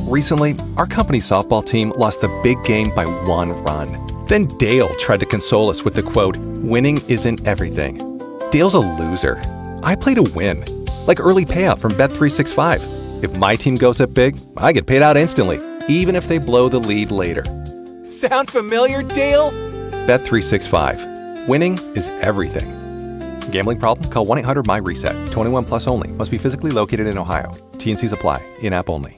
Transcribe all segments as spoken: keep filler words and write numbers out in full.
Recently, our company softball team lost a big game by one run. Then Dale tried to console us with the quote, "Winning isn't everything." Dale's a loser. I play to win. Like early payout from Bet three sixty-five. If my team goes up big, I get paid out instantly, even if they blow the lead later. Sound familiar, Dale? Bet three sixty-five. Winning is everything. Gambling problem? Call one eight hundred M Y reset. twenty-one plus only. Must be physically located in Ohio. T and C's apply. In-app only.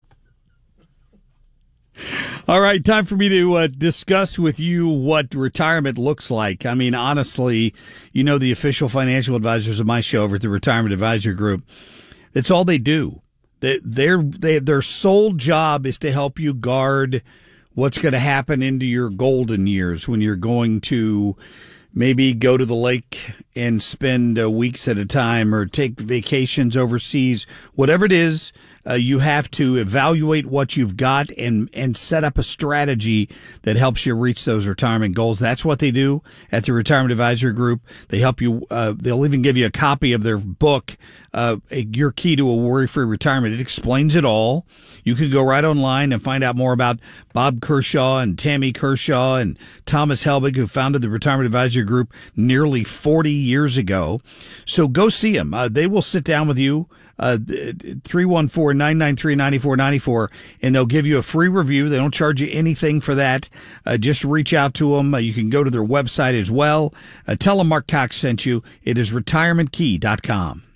All right, time for me to uh, discuss with you what retirement looks like. I mean, honestly, you know the official financial advisors of my show over at the Retirement Advisor Group. That's all they do. They, they're, they, their sole job is to help you guard what's going to happen into your golden years when you're going to maybe go to the lake and spend uh, weeks at a time or take vacations overseas. Whatever it is, uh, you have to evaluate what you've got and, and set up a strategy that helps you reach those retirement goals. That's what they do at the Retirement Advisor Group. They help you. Uh, they'll even give you a copy of their book, uh, Your Key to a Worry-Free Retirement. It explains it all. You can go right online and find out more about Bob Kershaw and Tammy Kershaw and Thomas Helbig, who founded the Retirement Advisor Group nearly forty years ago. So go see them. Uh, they will sit down with you, uh, three one four, nine nine three, nine four nine four, and they'll give you a free review. They don't charge you anything for that. Uh, just reach out to them. Uh, you can go to their website as well. Uh, tell them Mark Cox sent you. It is retirement key dot com.